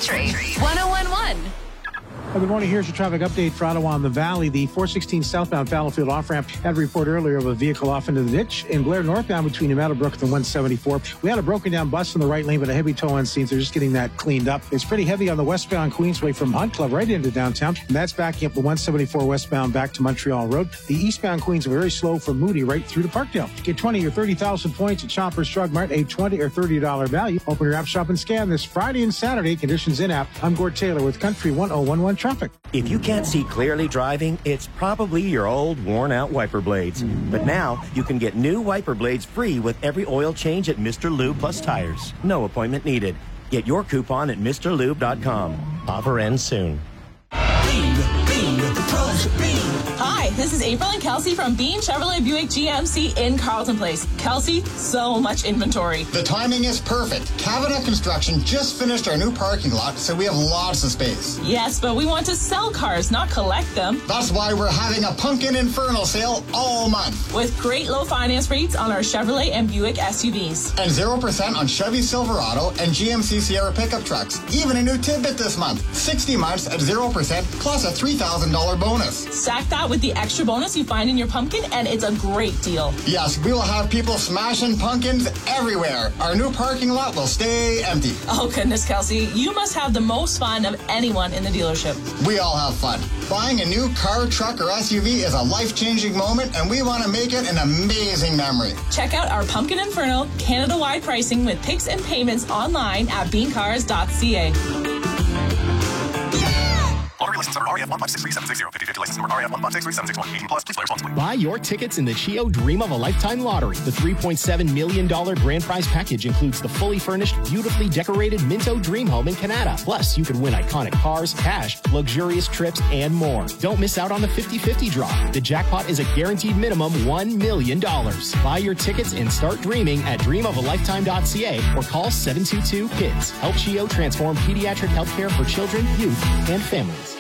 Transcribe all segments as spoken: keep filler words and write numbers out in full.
Country one oh one point one. Good morning. Here's your traffic update for Ottawa and the Valley. The four sixteen southbound Fallowfield off-ramp had a report earlier of a vehicle off into the ditch. In Blair northbound between Meadowbrook and one seventy-four, we had a broken down bus in the right lane, but a heavy tow on scene. They're just getting that cleaned up. It's pretty heavy on the westbound Queensway from Hunt Club right into downtown, and that's backing up the one seventy-four westbound back to Montreal Road. The eastbound Queens are very slow from Moody right through to Parkdale. Get twenty or thirty thousand points at Shoppers Drug Mart, a twenty or thirty dollars value. Open your app, shop, and scan this Friday and Saturday. Conditions in app. I'm Gord Taylor with Country one oh one one Traffic. If you can't see clearly driving, it's probably your old, worn-out wiper blades. But now, you can get new wiper blades free with every oil change at Mister Lube Plus Tires. No appointment needed. Get your coupon at Mr Lube dot com. Offer ends soon. Bean, Bean, the pros of Bean. Hi, this is April and Kelsey from Bean Chevrolet Buick G M C in Carleton Place. Kelsey, so much inventory. The timing is perfect. Cabinet Construction just finished our new parking lot, so we have lots of space. Yes, but we want to sell cars, not collect them. That's why we're having a Pumpkin Inferno sale all month. With great low finance rates on our Chevrolet and Buick S U Vs. And zero percent on Chevy Silverado and G M C Sierra pickup trucks. Even a new tidbit this month. sixty months at zero percent plus a three thousand dollars bonus. Stack that with the extra bonus you find in your pumpkin, and it's a great deal. Yes, we will have people smashing pumpkins everywhere. Our new parking lot will stay empty. Oh, goodness, Kelsey. You must have the most fun of anyone in the dealership. We all have fun. Buying a new car, truck, or S U V is a life-changing moment, and we want to make it an amazing memory. Check out our Pumpkin Inferno Canada-wide pricing with picks and payments online at bean cars dot c a. Lottery license number R E F one five six three seven six zero. fifty fifty license number R E F one five six three seven six one. eighteen plus. Please play responsibly. Buy your tickets in the Chio Dream of a Lifetime Lottery. The three point seven million dollars grand prize package includes the fully furnished, beautifully decorated Minto Dream Home in Canada. Plus, you can win iconic cars, cash, luxurious trips, and more. Don't miss out on the fifty fifty draw. The jackpot is a guaranteed minimum one million dollars. Buy your tickets and start dreaming at dream of a lifetime dot c a or call seven two two KIDS. Help Chio transform pediatric healthcare for children, youth, and families.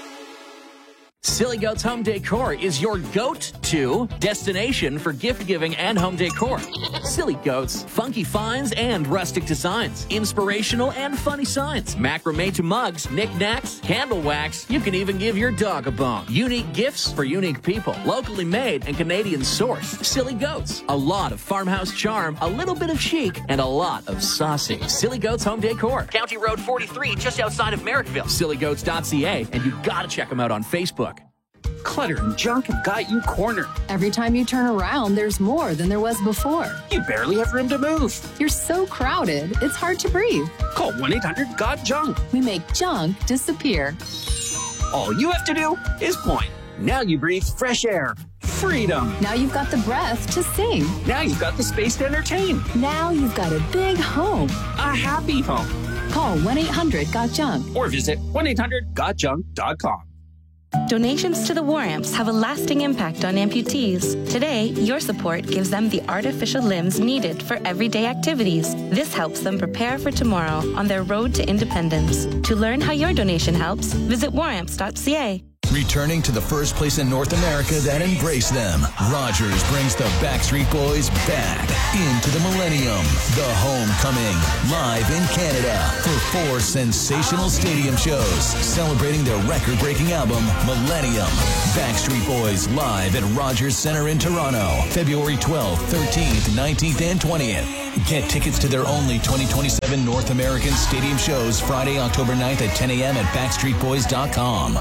Silly Goats Home Decor is your go-to destination for gift giving and home decor. Silly Goats, funky finds and rustic designs, inspirational and funny signs, macrame to mugs, knickknacks, candle wax. You can even give your dog a bone. Unique gifts for unique people, locally made and Canadian sourced. Silly Goats, a lot of farmhouse charm, a little bit of chic, and a lot of saucy. Silly Goats Home Decor, County Road forty-three, just outside of Merrickville. silly goats dot c a, and you gotta check them out on Facebook. Clutter and junk have got you cornered. Every time you turn around, there's more than there was before. You barely have room to move. You're so crowded, it's hard to breathe. Call one eight hundred got junk. We make junk disappear. All you have to do is point. Now you breathe fresh air. Freedom. Now you've got the breath to sing. Now you've got the space to entertain. Now you've got a big home. A happy home. Call one eight hundred got junk. Or visit one eight hundred got junk dot com. Donations to the War Amps have a lasting impact on amputees. Today, your support gives them the artificial limbs needed for everyday activities. This helps them prepare for tomorrow on their road to independence. To learn how your donation helps, visit war amps dot c a. Returning to the first place in North America that embraced them, Rogers brings the Backstreet Boys back into the Millennium. The Homecoming, live in Canada for four sensational stadium shows celebrating their record-breaking album, Millennium. Backstreet Boys live at Rogers Centre in Toronto, February twelfth, thirteenth, nineteenth, and twentieth. Get tickets to their only twenty twenty-seven North American stadium shows Friday, October ninth at ten a m at backstreet boys dot com.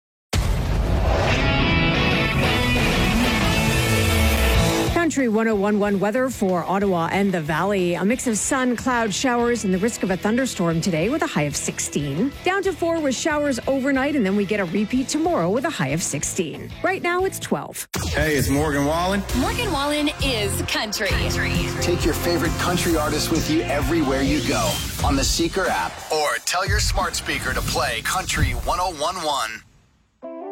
Country one oh one point one weather for Ottawa and the Valley. A mix of sun, cloud, showers, and the risk of a thunderstorm today with a high of sixteen. Down to four with showers overnight, and then we get a repeat tomorrow with a high of sixteen. Right now, it's twelve. Hey, it's Morgan Wallen. Morgan Wallen is country. Take your favorite country artist with you everywhere you go on the Seeker app. Or tell your smart speaker to play Country one oh one point one.